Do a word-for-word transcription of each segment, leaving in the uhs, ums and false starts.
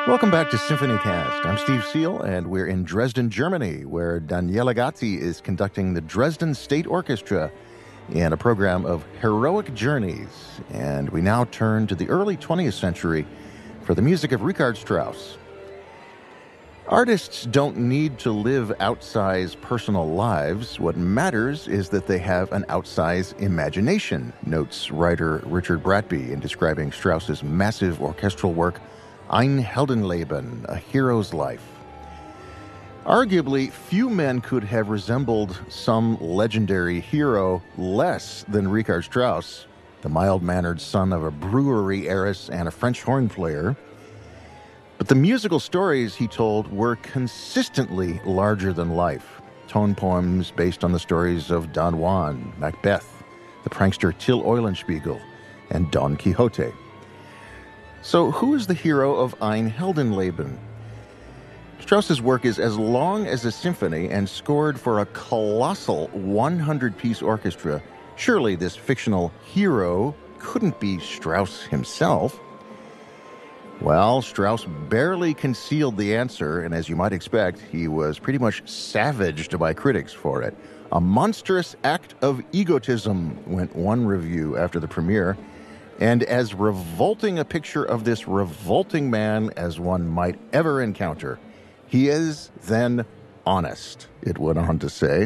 Welcome back to Symphony Cast. I'm Steve Seal, and we're in Dresden, Germany, where Daniele Gatti is conducting the Dresden State Orchestra in a program of heroic journeys. And we now turn to the early twentieth century for the music of Richard Strauss. Artists don't need to live outsized personal lives. What matters is that they have an outsized imagination, notes writer Richard Bratby in describing Strauss's massive orchestral work, Ein Heldenleben, A Hero's Life. Arguably, few men could have resembled some legendary hero less than Richard Strauss, the mild-mannered son of a brewery heiress and a French horn player. But the musical stories he told were consistently larger than life. Tone poems based on the stories of Don Juan, Macbeth, the prankster Till Eulenspiegel, and Don Quixote. So who is the hero of Ein Heldenleben? Strauss's work is as long as a symphony and scored for a colossal one hundred piece orchestra. Surely this fictional hero couldn't be Strauss himself. Well, Strauss barely concealed the answer, and as you might expect, he was pretty much savaged by critics for it. A monstrous act of egotism, went one review after the premiere. And as revolting a picture of this revolting man as one might ever encounter. He is then honest, it went on to say.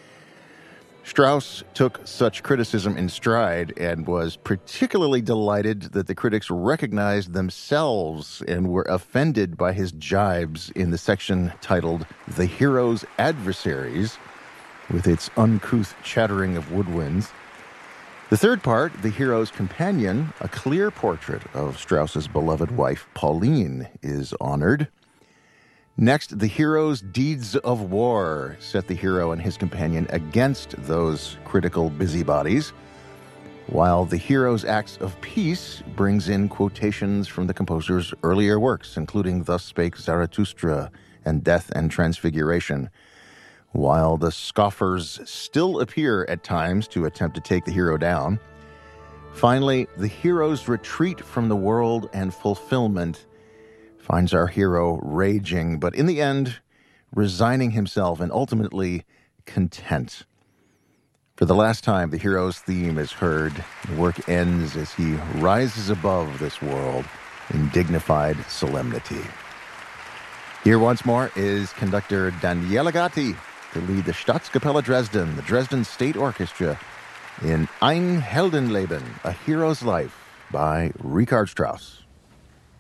Strauss took such criticism in stride and was particularly delighted that the critics recognized themselves and were offended by his jibes in the section titled The Hero's Adversaries, with its uncouth chattering of woodwinds. The third part, The Hero's Companion, a clear portrait of Strauss's beloved wife, Pauline, is honored. Next, The Hero's Deeds of War set the hero and his companion against those critical busybodies, while The Hero's Acts of Peace brings in quotations from the composer's earlier works, including Thus Spake Zarathustra and Death and Transfiguration. While the scoffers still appear at times to attempt to take the hero down. Finally, the hero's retreat from the world and fulfillment finds our hero raging, but in the end, resigning himself and ultimately content. For the last time, the hero's theme is heard. The work ends as he rises above this world in dignified solemnity. Here once more is conductor Daniele Gatti to lead the Staatskapelle Dresden, the Dresden State Orchestra, in Ein Heldenleben, A Hero's Life by Richard Strauss.